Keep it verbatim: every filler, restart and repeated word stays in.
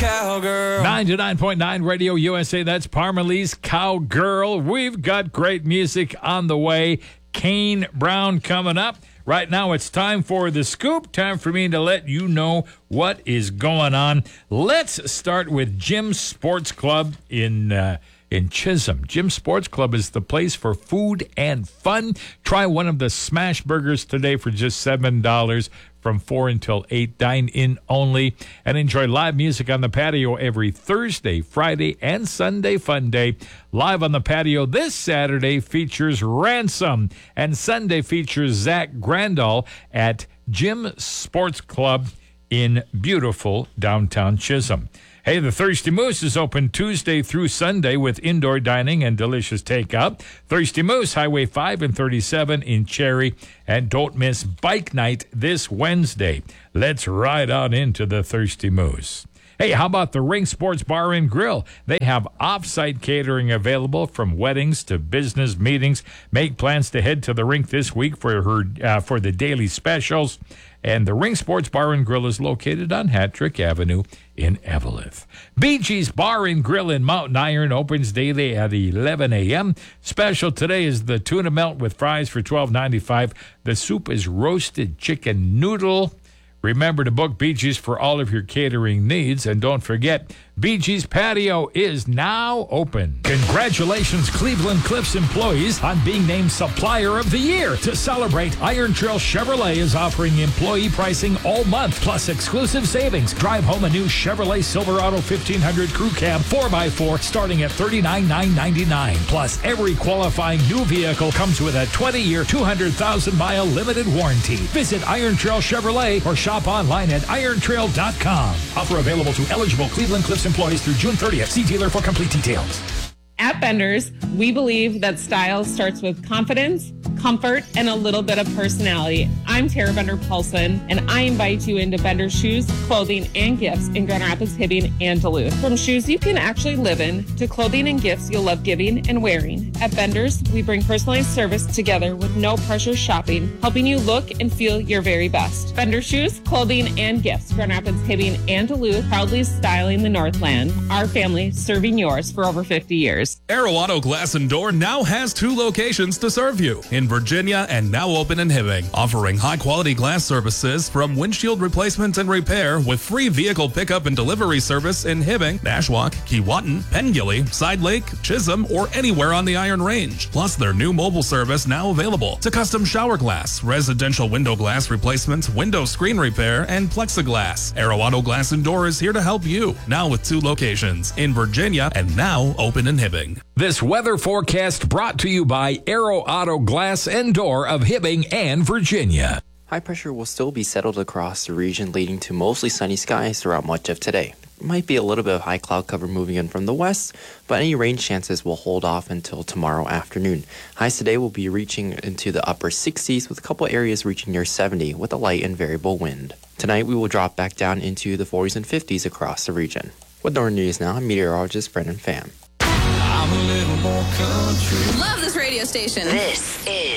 cowgirl. ninety-nine point nine Radio U S A, that's Parmalee's Cowgirl. We've got great music on the way. Kane Brown coming up. Right now it's time for the scoop. Time for me to let you know what is going on. Let's start with Jim's Sports Club in uh, in Chisholm. Jim's Sports Club is the place for food and fun. Try one of the smash burgers today for just seven dollars from four until eight. Dine in only. And enjoy live music on the patio every Thursday, Friday, and Sunday fun day. Live on the patio this Saturday features Ransom. And Sunday features Zach Grandal at Jim Sports Club in beautiful downtown Chisholm. Hey, the Thirsty Moose is open Tuesday through Sunday with indoor dining and delicious takeout. Thirsty Moose, Highway five and thirty-seven in Cherry. And don't miss Bike Night this Wednesday. Let's ride on into the Thirsty Moose. Hey, how about the Ring Sports Bar and Grill? They have off-site catering available from weddings to business meetings. Make plans to head to the rink this week for her uh, for the daily specials. And the Ring Sports Bar and Grill is located on Hattrick Avenue in Eveleth. Bee Gees Bar and Grill in Mountain Iron opens daily at eleven a.m. Special today is the tuna melt with fries for twelve ninety-five. The soup is roasted chicken noodle. Remember to book Bee Gees for all of your catering needs. And don't forget, Bee Gees Patio is now open. Congratulations, Cleveland Cliffs employees, on being named Supplier of the Year. To celebrate, Iron Trail Chevrolet is offering employee pricing all month, plus exclusive savings. Drive home a new Chevrolet Silverado fifteen hundred Crew Cab four by four starting at thirty-nine thousand nine hundred ninety-nine dollars. Plus, every qualifying new vehicle comes with a twenty-year, two hundred thousand mile limited warranty. Visit Iron Trail Chevrolet or shop online at iron trail dot com. Offer available to eligible Cleveland Cliffs employees through June thirtieth. See dealer for complete details. At Bender's, we believe that style starts with confidence, comfort, and a little bit of personality. I'm Tara Bender Paulson, and I invite you into Bender's shoes, clothing, and gifts in Grand Rapids, Hibbing, and Duluth. From shoes you can actually live in to clothing and gifts you'll love giving and wearing. At Bender's, we bring personalized service together with no pressure shopping, helping you look and feel your very best. Bender's shoes, clothing, and gifts, Grand Rapids, Hibbing, and Duluth, proudly styling the Northland. Our family serving yours for over fifty years. Aero Auto Glass and Door now has two locations to serve you, in Virginia and now open in Hibbing, offering high-quality glass services from windshield replacement and repair with free vehicle pickup and delivery service in Hibbing, Nashwauk, Keewatin, Pengilly, Side Lake, Chisholm, or anywhere on the Iron Range. Plus, their new mobile service now available to custom shower glass, residential window glass replacement, window screen repair, and plexiglass. Aero Auto Glass and Door is here to help you, now with two locations, in Virginia and now open in Hibbing. This weather forecast brought to you by Aero Auto Glass and Door of Hibbing and Virginia. High pressure will still be settled across the region, leading to mostly sunny skies throughout much of today. Might be a little bit of high cloud cover moving in from the west, but any rain chances will hold off until tomorrow afternoon. Highs today will be reaching into the upper sixties, with a couple areas reaching near seventy with a light and variable wind. Tonight we will drop back down into the forties and fifties across the region. With Northern News Now, I'm meteorologist Brendan Pham. I'm a little more country. Love this radio station. This is